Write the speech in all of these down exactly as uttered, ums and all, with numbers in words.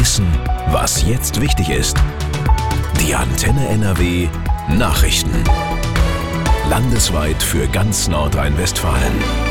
Wissen, was jetzt wichtig ist. Die Antenne N R W Nachrichten. Landesweit für ganz Nordrhein-Westfalen.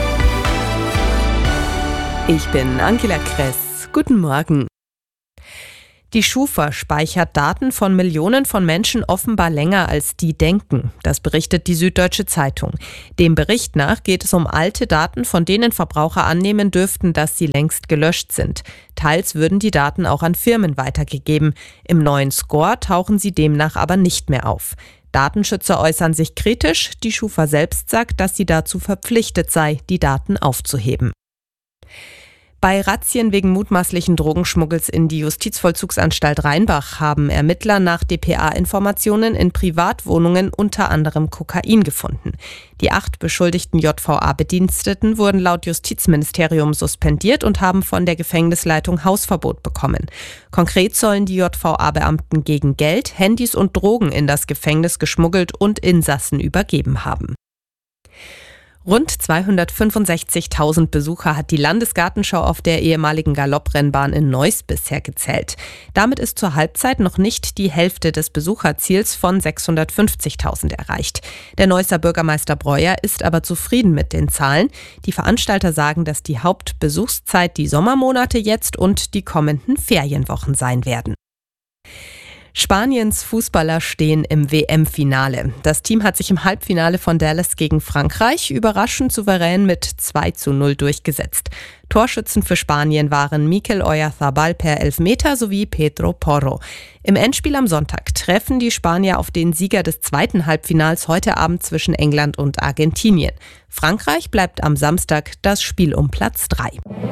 Ich bin Angela Kress. Guten Morgen. Die Schufa speichert Daten von Millionen von Menschen offenbar länger, als die denken. Das berichtet die Süddeutsche Zeitung. Dem Bericht nach geht es um alte Daten, von denen Verbraucher annehmen dürften, dass sie längst gelöscht sind. Teils würden die Daten auch an Firmen weitergegeben. Im neuen Score tauchen sie demnach aber nicht mehr auf. Datenschützer äußern sich kritisch. Die Schufa selbst sagt, dass sie dazu verpflichtet sei, die Daten aufzuheben. Bei Razzien wegen mutmaßlichen Drogenschmuggels in die Justizvollzugsanstalt Rheinbach haben Ermittler nach D P A-Informationen in Privatwohnungen unter anderem Kokain gefunden. Die acht beschuldigten J V A-Bediensteten wurden laut Justizministerium suspendiert und haben von der Gefängnisleitung Hausverbot bekommen. Konkret sollen die J V A-Beamten gegen Geld, Handys und Drogen in das Gefängnis geschmuggelt und Insassen übergeben haben. Rund zweihundertfünfundsechzigtausend Besucher hat die Landesgartenschau auf der ehemaligen Galopprennbahn in Neuss bisher gezählt. Damit ist zur Halbzeit noch nicht die Hälfte des Besucherziels von sechshundertfünfzigtausend erreicht. Der Neusser Bürgermeister Breuer ist aber zufrieden mit den Zahlen. Die Veranstalter sagen, dass die Hauptbesuchszeit die Sommermonate jetzt und die kommenden Ferienwochen sein werden. Spaniens Fußballer stehen im W M-Finale. Das Team hat sich im Halbfinale von Dallas gegen Frankreich überraschend souverän mit zwei zu null durchgesetzt. Torschützen für Spanien waren Mikel Oyarzabal per Elfmeter sowie Pedro Porro. Im Endspiel am Sonntag treffen die Spanier auf den Sieger des zweiten Halbfinals heute Abend zwischen England und Argentinien. Frankreich bleibt am Samstag das Spiel um Platz drei.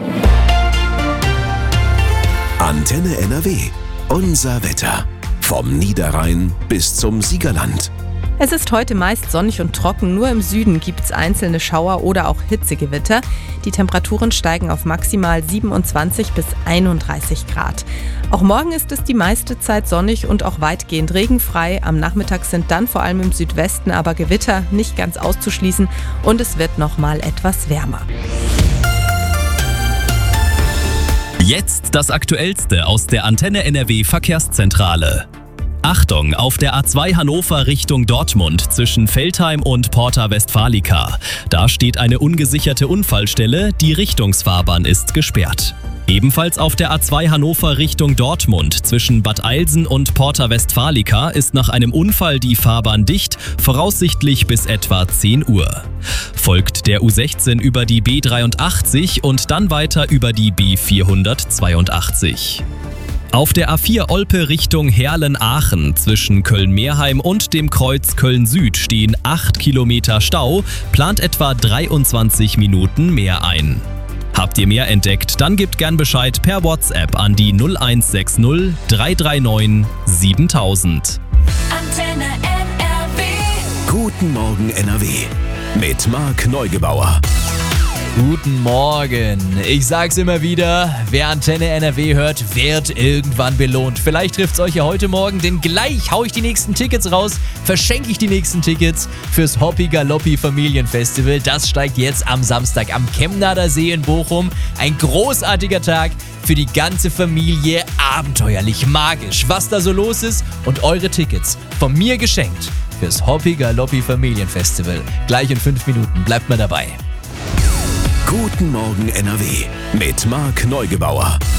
Antenne N R W. Unser Wetter. Vom Niederrhein bis zum Siegerland. Es ist heute meist sonnig und trocken, nur im Süden gibt es einzelne Schauer oder auch Hitzegewitter. Die Temperaturen steigen auf maximal siebenundzwanzig bis einunddreißig Grad. Auch morgen ist es die meiste Zeit sonnig und auch weitgehend regenfrei. Am Nachmittag sind dann vor allem im Südwesten aber Gewitter nicht ganz auszuschließen und es wird noch mal etwas wärmer. Jetzt das Aktuellste aus der Antenne N R W Verkehrszentrale. Achtung, auf der A zwei Hannover Richtung Dortmund zwischen Veltheim und Porta Westfalica. Da steht eine ungesicherte Unfallstelle, die Richtungsfahrbahn ist gesperrt. Ebenfalls auf der A zwei Hannover Richtung Dortmund zwischen Bad Eilsen und Porta Westfalica ist nach einem Unfall die Fahrbahn dicht, voraussichtlich bis etwa zehn Uhr. Folgt der U sechzehn über die B dreiundachtzig und dann weiter über die B vierhundertzweiundachtzig. Auf der A vier Olpe Richtung Herlen-Aachen zwischen Köln-Meerheim und dem Kreuz Köln-Süd stehen acht Kilometer Stau, plant etwa dreiundzwanzig Minuten mehr ein. Habt ihr mehr entdeckt, dann gebt gern Bescheid per WhatsApp an die null eins sechs null drei drei neun siebentausend. Antenne N R W. Guten Morgen N R W. Mit Marc Neugebauer. Guten Morgen. Ich sag's immer wieder, wer Antenne N R W hört, wird irgendwann belohnt. Vielleicht trifft's euch ja heute Morgen, denn gleich hau ich die nächsten Tickets raus, verschenke ich die nächsten Tickets fürs Hoppi Galoppi Familienfestival. Das steigt jetzt am Samstag am Kemnader See in Bochum. Ein großartiger Tag für die ganze Familie, abenteuerlich, magisch. Was da so los ist und eure Tickets von mir geschenkt fürs Hoppi Galoppi Familienfestival. Gleich in fünf Minuten, bleibt mal dabei. Guten Morgen N R W mit Marc Neugebauer.